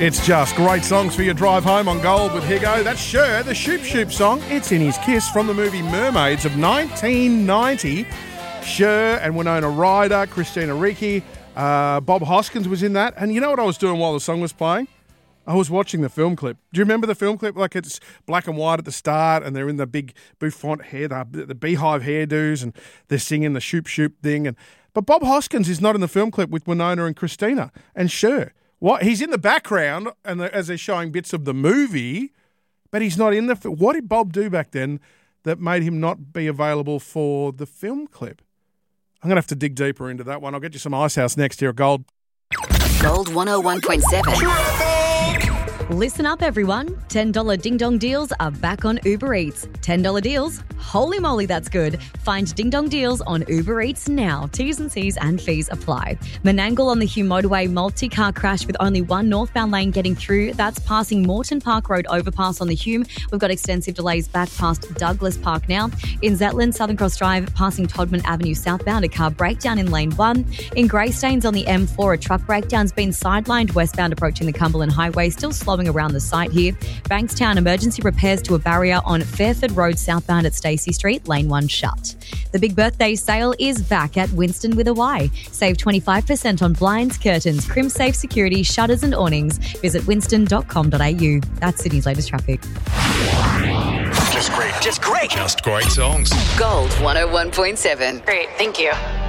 It's just great songs for your drive home on Gold with Higo. That's Cher, the Shoop Shoop song. It's in his Kiss from the movie Mermaids of 1990. Cher and Winona Ryder, Christina Ricci, Bob Hoskins was in that. And you know what I was doing while the song was playing? I was watching the film clip. Do you remember the film clip? Like, it's black and white at the start and they're in the big bouffant hair, the beehive hairdos, and they're singing the Shoop Shoop thing. But Bob Hoskins is not in the film clip with Winona and Christina and Cher. What? He's in the background and as they're showing bits of the movie, but he's not in the film. What did Bob do back then that made him not be available for the film clip? I'm going to have to dig deeper into that one. I'll get you some Icehouse next here at Gold. Gold 101.7. Listen up, everyone. $10 Ding Dong deals are back on Uber Eats. $10 deals? Holy moly, that's good. Find Ding Dong deals on Uber Eats now. T's and C's and fees apply. Menangle on the Hume Motorway multi-car crash with only one northbound lane getting through. That's passing Moreton Park Road overpass on the Hume. We've got extensive delays back past Douglas Park now. In Zetland, Southern Cross Drive, passing Todman Avenue southbound, a car breakdown in lane 1. In Greystanes on the M4, a truck breakdown's been sidelined westbound approaching the Cumberland Highway, still slowing around the site here. Bankstown, emergency repairs to a barrier on Fairford Road southbound at Stacey Street, lane 1 shut. The big birthday sale is back at Winston with a Y. Save 25% on blinds, curtains, crimsafe security, shutters and awnings. Visit winston.com.au. That's Sydney's latest traffic. Just great. Just great. Just great songs. Gold 101.7. Great, thank you.